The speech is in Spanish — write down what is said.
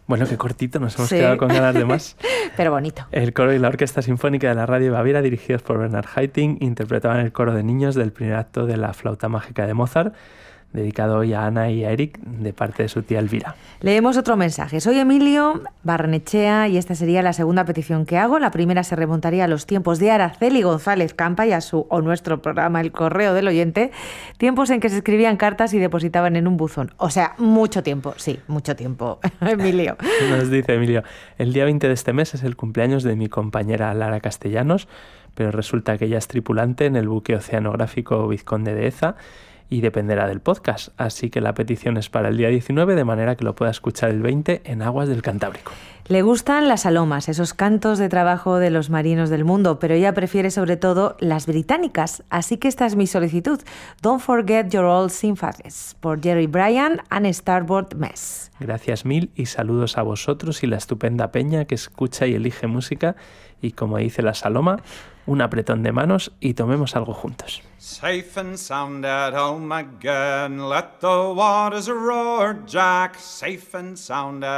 Bueno, qué cortito, nos hemos quedado con ganas de más. Pero bonito. El coro y la Orquesta Sinfónica de la Radio Baviera, dirigidos por Bernhard Haitink, interpretaban el coro de niños del primer acto de La Flauta Mágica de Mozart, dedicado hoy a Ana y a Eric, de parte de su tía Elvira. Leemos otro mensaje. Soy Emilio Barrenechea y esta sería la segunda petición que hago. La primera se remontaría a los tiempos de Araceli González Campa y a su o nuestro programa El Correo del Oyente, tiempos en que se escribían cartas y depositaban en un buzón. O sea, mucho tiempo, sí, mucho tiempo, Emilio. Nos dice Emilio, el día 20 de este mes es el cumpleaños de mi compañera Lara Castellanos, pero resulta que ella es tripulante en el buque oceanográfico Vizconde de Eza y dependerá del podcast, así que la petición es para el día 19, de manera que lo pueda escuchar el 20 en aguas del Cantábrico. Le gustan las salomas, esos cantos de trabajo de los marinos del mundo, pero ella prefiere sobre todo las británicas, así que esta es mi solicitud. Don't Forget Your Old Sympathies, por Jerry Bryan and Starboard Mess. Gracias mil y saludos a vosotros y la estupenda peña que escucha y elige música, y como dice la Saloma, un apretón de manos y tomemos algo juntos. Safe and sound at home again, let the waters roar, Jack. Safe and sound at